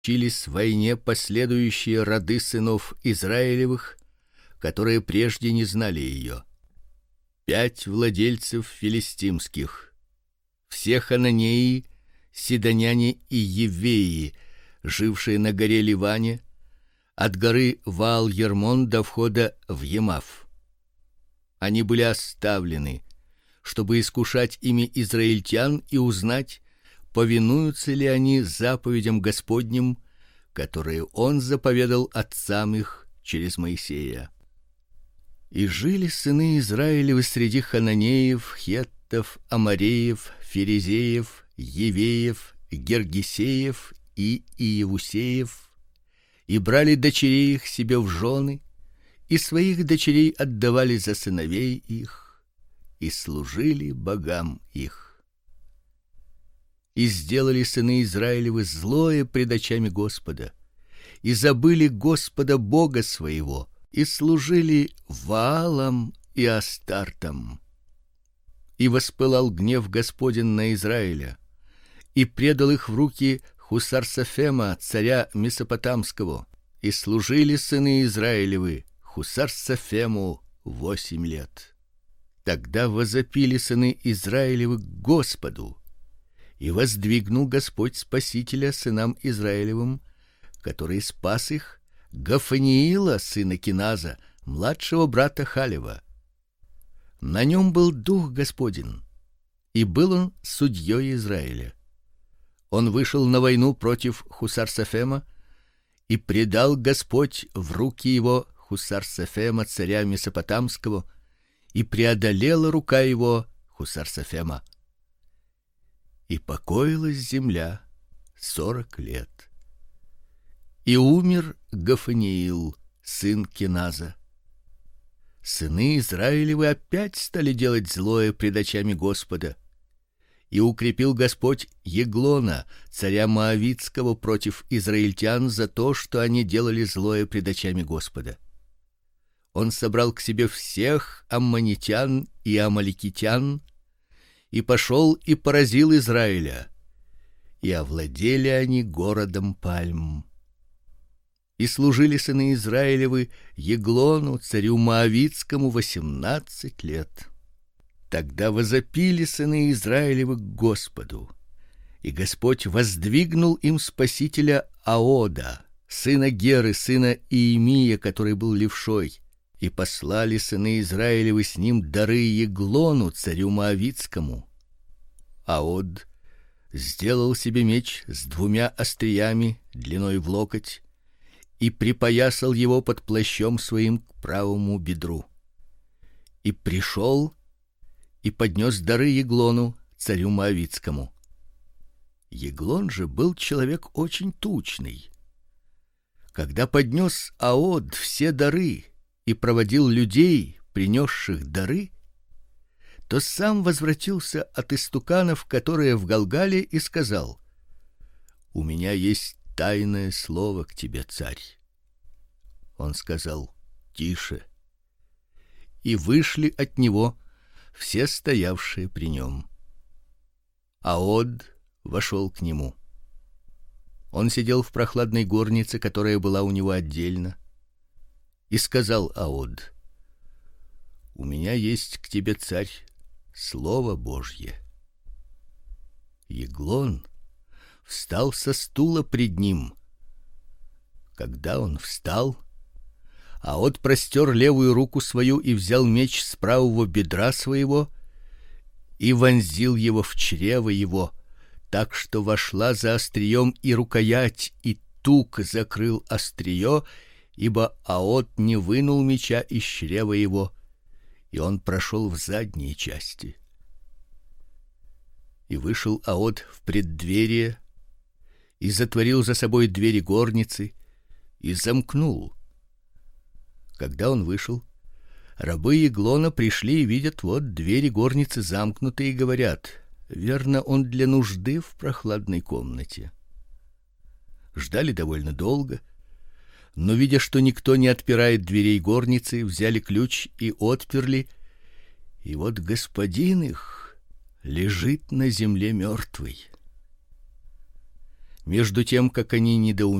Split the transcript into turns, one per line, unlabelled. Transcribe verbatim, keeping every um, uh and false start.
учились в войне последующие роды сынов Израилевых, которые прежде не знали ее. Пять владельцев филистимских, все хананеи, сидоняне и евеи, жившие на горе Ливане, от горы Ваал-Ермон до входа в Емав. Они были оставлены, чтобы искушать ими израильтян и узнать, повинуются ли они заповедям Господним, которые он заповедал отцам их через Моисея. И жили сыны Израилевы среди хананеев, хеттов, амореев, ферезеев, евеев, гергесеев и иевусеев, и брали дочерей их себе в жены, и своих дочерей отдавали за сыновей их, и служили богам их. И сделали сыны Израилевы злое пред очами Господа, и забыли Господа Бога своего, и служили Ваалам и Астартам. И воспылал гнев Господень на Израиля, и предал их в руки Хусар-Сафема, царя Месопотамского, и служили сыны Израилевы Хусар-Сафему восемь лет. Тогда возопили сыны Израилевы к Господу, и воздвигнул Господь Спасителя сынам Израилевым, который спас их, Гафаниила сына Киназа, младшего брата Халева. На нем был дух Господень, и был он судьей Израиля. Он вышел на войну против Хусар-Сафема, и предал Господь в руки его Хусар-Сафема, царя Месопотамского, и преодолела рука его Хусар-Сафема. И покоилась земля сорок лет. И умер Гафаниил, сын Киназа. Сыны Израилевы опять стали делать злое пред очами Господа. И укрепил Господь Еглона, царя Моавитского, против израильтян за то, что они делали злое пред очами Господа. Он собрал к себе всех аммонитян и амаликитян и пошел и поразил Израиля, и овладели они городом Пальм. И служили сыны Израилевы Еглону, царю Моавитскому, восемнадцать лет. Тогда возопили сыны Израилевы к Господу, и Господь воздвигнул им спасителя Аода, сына Геры, сына Иемия, который был левшой, и послали сыны Израилевы с ним дары Еглону, царю Моавитскому. Аод сделал себе меч с двумя остриями, длиной в локоть, и припоясал его под плащом своим к правому бедру. И пришел и поднес дары Еглону, царю Моавитскому. Еглон же был человек очень тучный. Когда поднес Аод все дары и проводил людей, принесших дары, то сам возвратился от истуканов, которые в Галгале, и сказал: «У меня есть тайное слово к тебе, царь». Он сказал: «Тише». И вышли от него все стоявшие при нем. Аод вошел к нему. Он сидел в прохладной горнице, которая была у него отдельно, и сказал Аод: «У меня есть к тебе, царь, слово Божье». Еглон встал со стула пред ним. Когда он встал, Аод простер левую руку свою и взял меч с правого бедра своего и вонзил его в чрево его, так что вошла за острием и рукоять, и тук закрыл острие, ибо Аод не вынул меча из чрева его, и он прошел в задние части. И вышел Аод в преддверие и затворил за собой двери горницы и замкнул. Когда он вышел, рабы Еглона пришли и видят, вот двери горницы замкнуты, и говорят: верно, он для нужды в прохладной комнате. Ждали довольно долго, но видя, что никто не отпирает дверей горницы, взяли ключ и отперли, и вот господин их лежит на земле мертвый. Между тем, как они недоумевали,